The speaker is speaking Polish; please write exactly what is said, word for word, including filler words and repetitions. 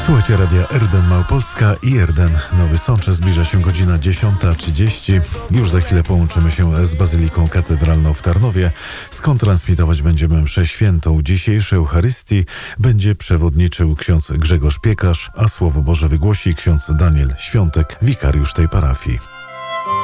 Słuchajcie radia Erden Małopolska i Erden Nowy Sącz. Zbliża się godzina dziesiąta trzydzieści. Już za chwilę połączymy się z Bazyliką Katedralną w Tarnowie, skąd transmitować będziemy mszę świętą. Dzisiejszej Eucharystii będzie przewodniczył ksiądz Grzegorz Piekarz, a Słowo Boże wygłosi ksiądz Daniel Świątek, wikariusz tej parafii.